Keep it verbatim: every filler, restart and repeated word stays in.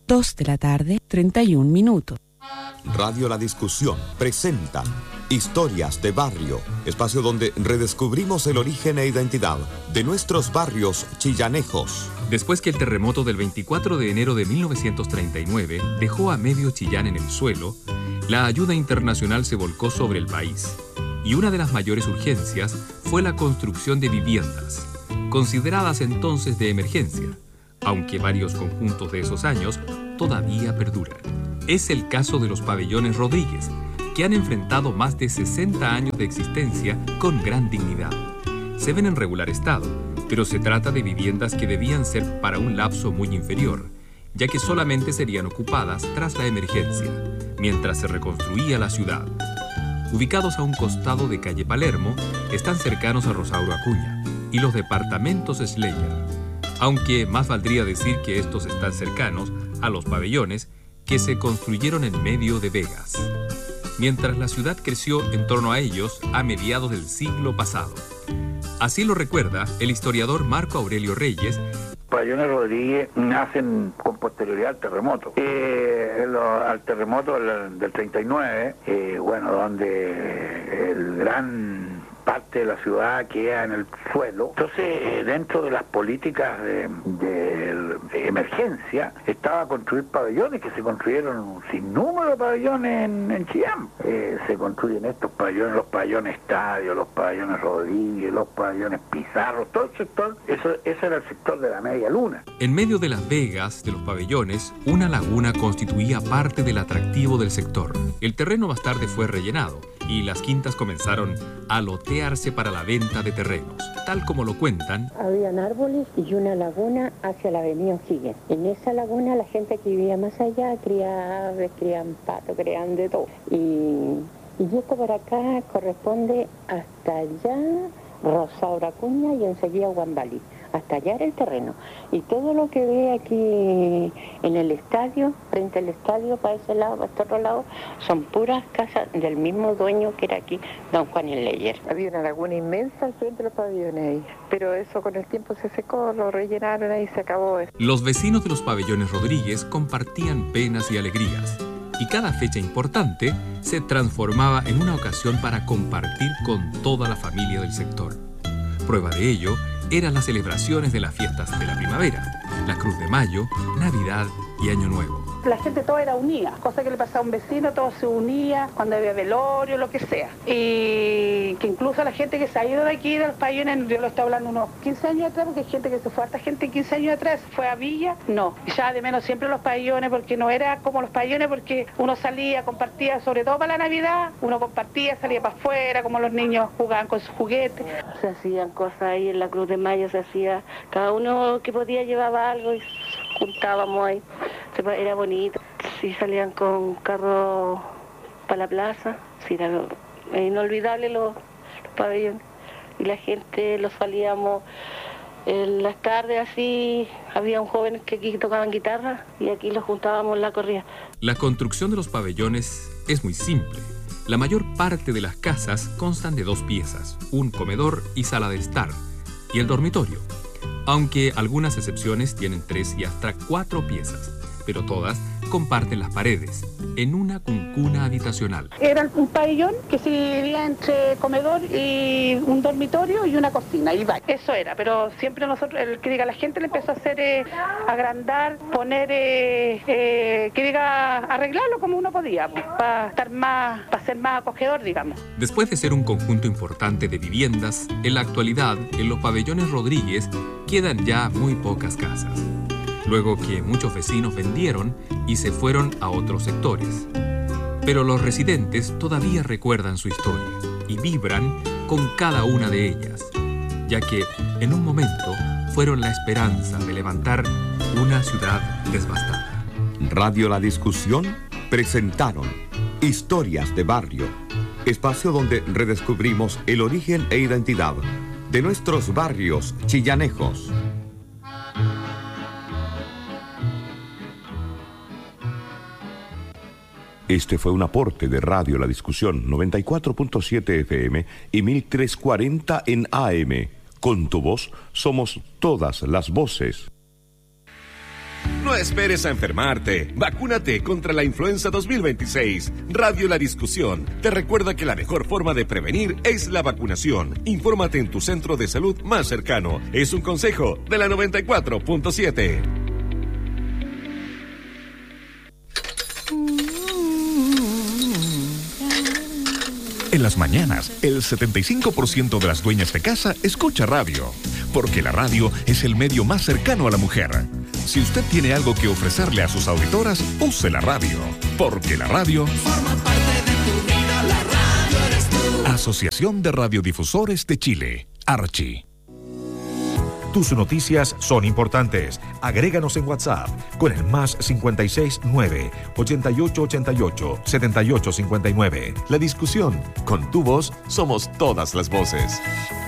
dos de la tarde, treinta y un minutos. Radio La Discusión presenta Historias de Barrio, espacio donde redescubrimos el origen e identidad de nuestros barrios chillanejos. Después que el terremoto del veinticuatro de enero de mil novecientos treinta y nueve dejó a medio Chillán en el suelo, la ayuda internacional se volcó sobre el país. Y una de las mayores urgencias fue la construcción de viviendas, consideradas entonces de emergencia, aunque varios conjuntos de esos años todavía perduran. Es el caso de los pabellones Rodríguez, que han enfrentado más de sesenta años de existencia con gran dignidad. Se ven en regular estado, pero se trata de viviendas que debían ser para un lapso muy inferior, ya que solamente serían ocupadas tras la emergencia, mientras se reconstruía la ciudad. Ubicados a un costado de calle Palermo, están cercanos a Rosauro Acuña y los departamentos Schleyer, aunque más valdría decir que estos están cercanos a los pabellones que se construyeron en medio de Vegas, mientras la ciudad creció en torno a ellos a mediados del siglo pasado. Así lo recuerda el historiador Marco Aurelio Reyes. Pabellones Rodríguez nacen con posterioridad al terremoto. Eh, lo, al terremoto del, del treinta y nueve, eh, bueno, donde el gran parte de la ciudad queda en el suelo. Entonces, eh, dentro de las políticas de, de, de emergencia, estaba construir pabellones, que se construyeron un sinnúmero de pabellones en, en Chillán. Eh, se construyen estos pabellones, los pabellones Estadio, los pabellones Rodríguez, los pabellones Pizarro, todo el sector, eso, ese era el sector de la media luna. En medio de las vegas de los pabellones, una laguna constituía parte del atractivo del sector. El terreno más tarde fue rellenado y las quintas comenzaron a lotearse para la venta de terrenos, tal como lo cuentan. Habían árboles y una laguna hacia la avenida O'Higgins. En esa laguna la gente que vivía más allá cría aves, crían patos, crían de todo. Y, y esto por acá corresponde hasta allá, Rosauro Acuña y enseguida Guambalí. Hasta allá era el terreno. Y todo lo que ve aquí en el estadio, frente al estadio, para ese lado, para este otro lado, son puras casas del mismo dueño que era aquí, don Juan Schleyer. Había una laguna inmensa al frente de los pabellones ahí, pero eso con el tiempo se secó, lo rellenaron ahí y se acabó. Los vecinos de los pabellones Rodríguez compartían penas y alegrías, y cada fecha importante se transformaba en una ocasión para compartir con toda la familia del sector. Prueba de ello eran las celebraciones de las fiestas de la primavera, la Cruz de Mayo, Navidad y Año Nuevo. La gente toda era unida, cosa que le pasaba a un vecino, todo se unía, cuando había velorio, lo que sea. Y que incluso la gente que se ha ido de aquí, de los pabellones, yo lo estoy hablando unos quince años atrás, porque hay gente que se fue, harta gente quince años atrás, fue a Villa, no. Ya de menos siempre los pabellones, porque no era como los pabellones, porque uno salía, compartía, sobre todo para la Navidad, uno compartía, salía para afuera, como los niños jugaban con sus juguetes. Se hacían cosas ahí en la Cruz de Mayo, se hacía, cada uno que podía llevaba algo y juntábamos ahí. Era bonito, sí, salían con carros para la plaza, sí, era inolvidable los, los pabellones. Y la gente los salíamos en las tardes así, había un joven que aquí tocaban guitarra y aquí los juntábamos en la corrida. La construcción de los pabellones es muy simple. La mayor parte de las casas constan de dos piezas, un comedor y sala de estar, y el dormitorio, aunque algunas excepciones tienen tres y hasta cuatro piezas, pero todas comparten las paredes, en una cuncuna habitacional. Era un pabellón que se dividía entre comedor y un dormitorio y una cocina, y va. Eso era, pero siempre nosotros, el que diga, la gente le empezó a hacer, eh, agrandar, poner, eh, eh, que diga, arreglarlo como uno podía, pues, para estar más, para ser más acogedor, digamos. Después de ser un conjunto importante de viviendas, en la actualidad, en los pabellones Rodríguez, quedan ya muy pocas casas. Luego que muchos vecinos vendieron y se fueron a otros sectores. Pero los residentes todavía recuerdan su historia y vibran con cada una de ellas, ya que en un momento fueron la esperanza de levantar una ciudad devastada. Radio La Discusión presentaron Historias de Barrio, espacio donde redescubrimos el origen e identidad de nuestros barrios chillanejos. Este fue un aporte de Radio La Discusión, noventa y cuatro punto siete F M y mil trescientos cuarenta en A M. Con tu voz somos todas las voces. esperes a enfermarte. Vacúnate contra la influenza dos mil veintiséis. Radio La Discusión te recuerda que la mejor forma de prevenir es la vacunación. Infórmate en tu centro de salud más cercano. Es un consejo de la noventa y cuatro punto siete. En las mañanas, el setenta y cinco por ciento de las dueñas de casa escucha radio, porque la radio es el medio más cercano a la mujer. Si usted tiene algo que ofrecerle a sus auditoras, use la radio, porque la radio forma parte de tu vida, la radio eres tú. Asociación de Radiodifusores de Chile, Archi. Tus noticias son importantes. Agréganos en WhatsApp con el más cincuenta y seis nueve, ochenta y ocho ochenta y ocho, setenta y ocho cincuenta y nueve. La Discusión. Con tu voz somos todas las voces.